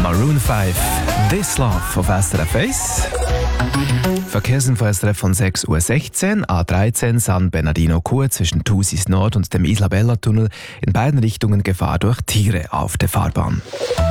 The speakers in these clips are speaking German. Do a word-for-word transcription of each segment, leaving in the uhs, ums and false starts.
Maroon fünf, «This Love» auf S R F eins. Verkehrsinfo S R F von sechs Uhr sechzehn, A dreizehn San Bernardino-Chur zwischen Thusis Nord und dem Isabella-Tunnel. In beiden Richtungen Gefahr durch Tiere auf der Fahrbahn.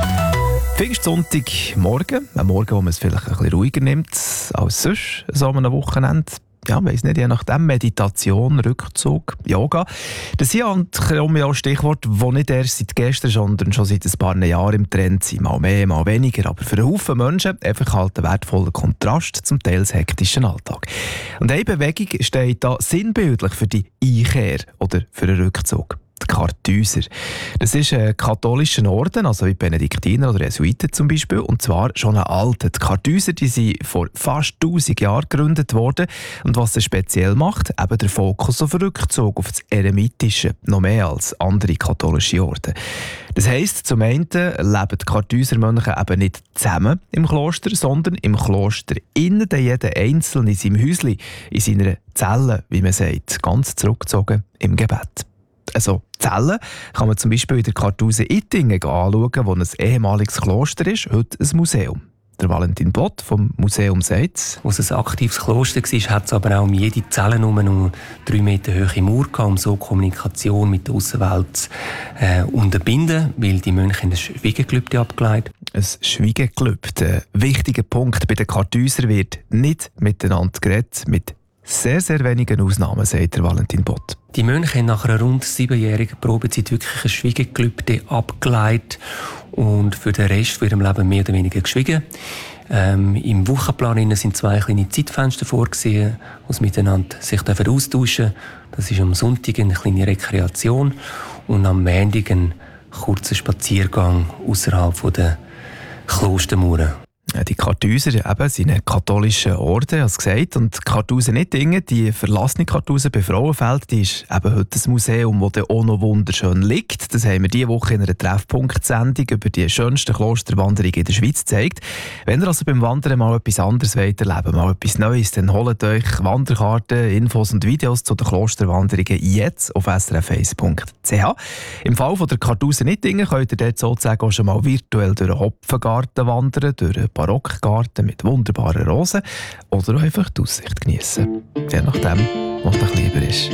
Pfingstsonntagmorgen, ein Morgen, wo man es vielleicht ein bisschen ruhiger nimmt als sonst, so am Wochenende. Ja, weiss nicht, je nachdem, Meditation, Rückzug, Yoga. Das sind ja Stichworte, die nicht erst seit gestern, sondern schon seit ein paar Jahren im Trend sind. Mal mehr, mal weniger. Aber für einen Haufen Menschen einfach halt ein wertvoller Kontrast zum teils hektischen Alltag. Und eine Bewegung steht da sinnbildlich für die Einkehr oder für einen Rückzug. Die Kartäuser. Das ist ein katholischer Orden, also wie Benediktiner oder Jesuiten zum Beispiel, und zwar schon ein alter. Die Kartäuser, die sind vor fast tausend Jahren gegründet worden. Und was sie speziell macht, eben der Fokus auf Rückzug, auf das Eremitische, noch mehr als andere katholische Orden. Das heisst, zum einen leben die Kartäusermönche eben nicht zusammen im Kloster, sondern im Kloster innen, jeder Einzelne in seinem Häuschen, in seiner Zelle, wie man sagt, ganz zurückgezogen im Gebet. Also Zellen kann man zum Beispiel in der Kartause Ittingen anschauen, wo ein ehemaliges Kloster ist, heute ein Museum. Der Valentin Bott vom Museum sagt, als es ein aktives Kloster war, hat es aber auch um jede Zelle nur noch drei Meter hohe Mauer gehabt, um so Kommunikation mit der Außenwelt äh, unterbinden, weil die Mönche ein Schweigegelübde abgelegt. Ein Schweigegelübde. Ein wichtiger Punkt bei den Kartäusern wird nicht miteinander geredet, mit sehr, sehr wenigen Ausnahmen, sagt der Valentin Bott. Die Mönche haben nach einer rund siebenjährigen Probezeit wirklich ein Schweigegelübde abgeleitet und für den Rest von ihrem Leben mehr oder weniger geschwiegen. Ähm, Im Wochenplan sind zwei kleine Zeitfenster vorgesehen, wo sie miteinander sich austauschen dürfen. Das ist am Sonntag eine kleine Rekreation und am Montag ein kurzer Spaziergang außerhalb der Klostermauern. Die Kartäuser eben, sind ein katholischer Orden, als gesagt. Und die Kartause Ittingen, die verlassene Kartause bei Frauenfeld, die ist eben heute ein Museum, das auch noch wunderschön liegt. Das haben wir diese Woche in einer Treffpunkt-Sendung über die schönsten Klosterwanderungen in der Schweiz gezeigt. Wenn ihr also beim Wandern mal etwas anderes wollt erleben, mal etwas Neues, dann holt euch Wanderkarten, Infos und Videos zu den Klosterwanderungen jetzt auf s r f eins punkt c h. Im Fall von der Kartause Ittingen könnt ihr dort sozusagen auch schon mal virtuell durch einen Hopfengarten wandern, durch einen Barockgarten mit wunderbaren Rosen oder auch einfach die Aussicht geniessen. Je nachdem, was euch lieber ist.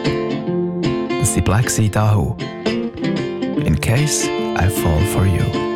Das ist die Black Sea Dahoo. In case I fall for you.